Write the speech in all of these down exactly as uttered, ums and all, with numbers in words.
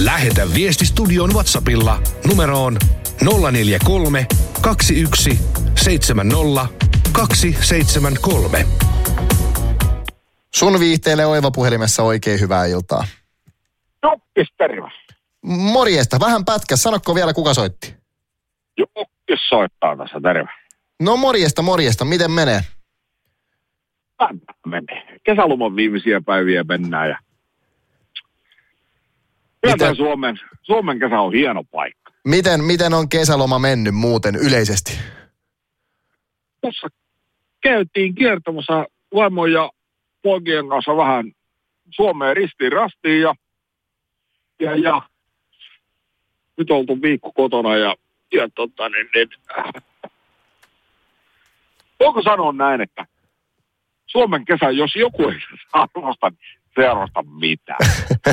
Lähetä viesti studion WhatsAppilla numeroon nolla neljä kolme, kaksi yksi, seitsemän nolla, kaksi seitsemän kolme. Sun viihteelle Oiva puhelimessa oikein hyvää iltaa. Jokkis, terve. Morjesta, vähän pätkä. Sanokko vielä, kuka soitti? Jokkis soittaa tässä, terve. No morjesta, morjesta. Miten menee? Vähän menee. Kesäloman viimeisiä päiviä mennään ja... Miten? Suomen, Suomen kesä on hieno paikka. Miten, miten on kesäloma mennyt muuten yleisesti? Tuossa käytiin kiertämässä vaimon ja poikien kanssa vähän Suomeen ristiin rastiin ja, ja, ja nyt on oltu viikko kotona ja, ja tota niin, niin äh, voiko sanoa näin, että Suomen kesä, jos joku ei arvosta, se ei arvosta mitään.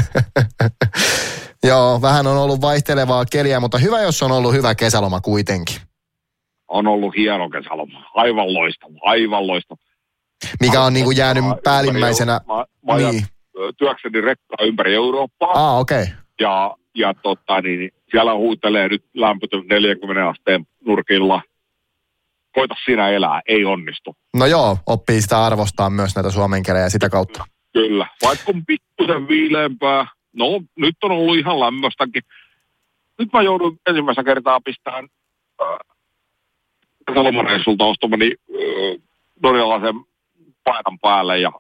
Joo, vähän on ollut vaihtelevaa keliä, mutta hyvä, jos on ollut hyvä kesäloma kuitenkin. On ollut hieno kesäloma. Aivan loistava, aivan loistava. Mikä on niin kuin jäänyt päällimmäisenä... Mä, mä niin. työkseni rekkaa ympäri Eurooppaa. Ah, okei. Okay. Ja, ja tota, niin, siellä huutelee nyt lämpötys neljäkymmentä asteen nurkilla. Koita sinä elää, ei onnistu. No joo, oppii sitä arvostaa myös näitä suomenkelejä sitä kautta. Kyllä, vaikka on pikkusen viileämpää. No, nyt on ollut ihan lämmöstäkin. Nyt mä joudun ensimmäistä kertaa pistämään äh, kesalomareissulta ostamani äh, norjalaisen paikan päälle ja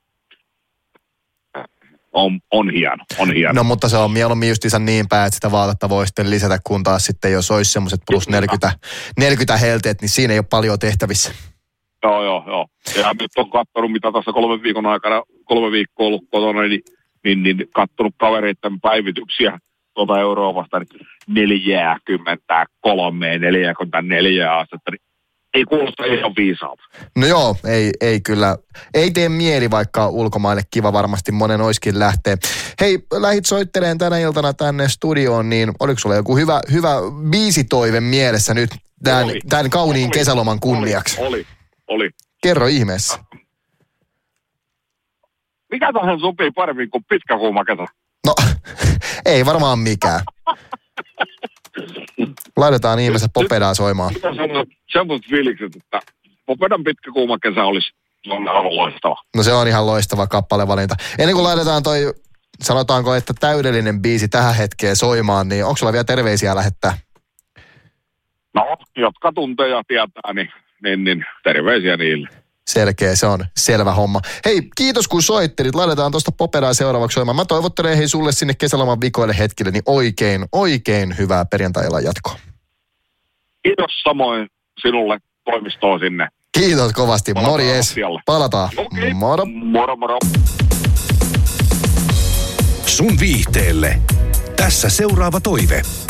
on, on hieno, on hieno. No, mutta se on mieluummin justiinsa niin päin, että sitä vaatetta voi sitten lisätä, kun taas sitten jos olisi semmoiset plus neljäkymmentä, neljäkymmentä helteet, niin siinä ei ole paljon tehtävissä. Joo, joo, joo. Ja nyt on katsonut, mitä tässä kolmen viikon aikana, kolme viikkoa ollut kotona, niin, niin, niin katsonut kavereiden päivityksiä tuota Euroopasta, niin neljäkymmentäkolme, neljäkymmentäneljä astetta, niin ei kuulosta ihan viisaalta. No joo, ei, ei kyllä. Ei tee mieli, vaikka ulkomaille kiva varmasti monen oiskin lähtee. Hei, lähit soitteleen tänä iltana tänne studioon, niin oliko sulla joku hyvä, hyvä biisitoive mielessä nyt tämän, tämän kauniin oli, kesäloman kunniaksi? Oli, oli, oli. Kerro ihmeessä. Mikä tähän sopii paremmin kuin pitkä kuuma kesä? No, ei varmaan mikään. Laitetaan ihmeessä Popedaa soimaan. Mitä sanot semmoiset fiilikset, että Popedan pitkä kuuma kesä olisi aivan loistava. No se on ihan loistava kappalevalinta. Ennen kuin laitetaan toi, sanotaanko, että täydellinen biisi tähän hetkeen soimaan, niin onko sulla vielä terveisiä lähettää? No, jotka tuntee ja tietää, niin, niin, niin terveisiä niille. Selkeä, se on selvä homma. Hei, kiitos kun soittelit. Laitetaan tuosta Popedaa seuraavaksi soimaan. Mä toivottelen hei sulle sinne kesäloman vikoille hetkille, niin oikein, oikein hyvää perjantai-illan jatkoa. Kiitos samoin sinulle toimistoon sinne. Kiitos kovasti. Palataan morjes. Asialle. Palataan. Okay. Moro. Moro, moro. Sun viihteelle. Tässä seuraava toive.